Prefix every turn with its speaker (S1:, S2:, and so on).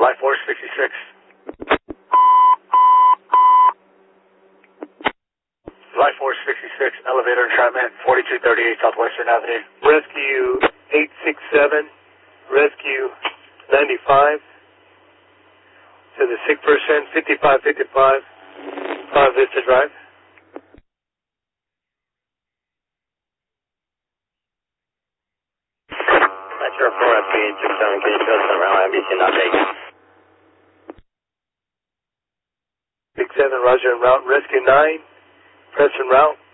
S1: Flight 466. Flight 466, elevator entrapment, 4238 Southwestern Avenue.
S2: Rescue 867, Rescue 95, to the sick person, 5555, Vista Drive.
S3: Metro 4 FP 867, can you show us around NBC and update?
S2: 67, Roger, en route. Rescue 9, press en route.